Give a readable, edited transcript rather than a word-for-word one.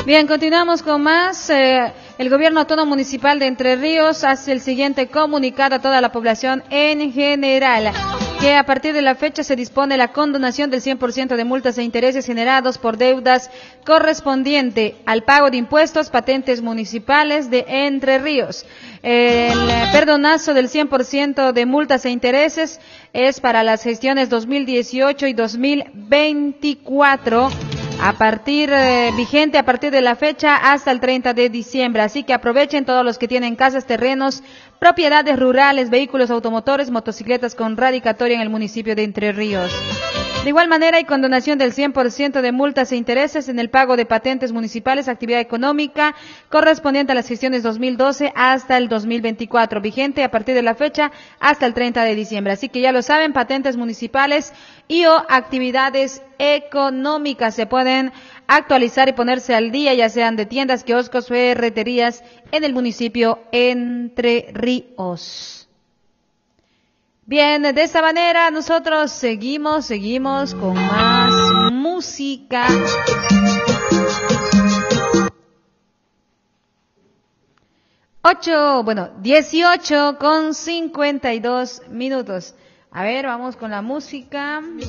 Bien, continuamos con más. El Gobierno Autónomo Municipal de Entre Ríos hace el siguiente comunicado a toda la población en general, que a partir de la fecha se dispone la condonación del 100% de multas e intereses generados por deudas correspondiente al pago de impuestos, patentes municipales de Entre Ríos. El perdonazo del 100% de multas e intereses es para las gestiones 2018 y 2024. Vigente a partir de la fecha hasta el 30 de diciembre. Así que aprovechen todos los que tienen casas, terrenos, propiedades rurales, vehículos automotores, motocicletas con radicatoria en el municipio de Entre Ríos. De igual manera, hay condonación del 100% de multas e intereses en el pago de patentes municipales, actividad económica correspondiente a las gestiones 2012 hasta el 2024, vigente a partir de la fecha hasta el 30 de diciembre. Así que ya lo saben, patentes municipales y o actividades económicas se pueden actualizar y ponerse al día, ya sean de tiendas, kioscos, ferreterías en el municipio Entre Ríos. Bien, de esta manera nosotros seguimos con más música. 18:52. A ver, vamos con la música.